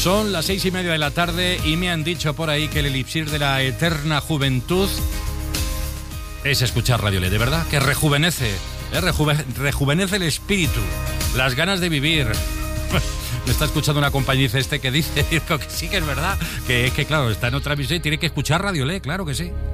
Son las 6:30 de la tarde y me han dicho por ahí que el elixir de la eterna juventud es escuchar Radio Le, de verdad, que rejuvenece, rejuvenece el espíritu, las ganas de vivir. Me está escuchando una compañía que dice que sí, que es verdad, que es que claro, está en otra emisión y tiene que escuchar Radio Le, claro que sí.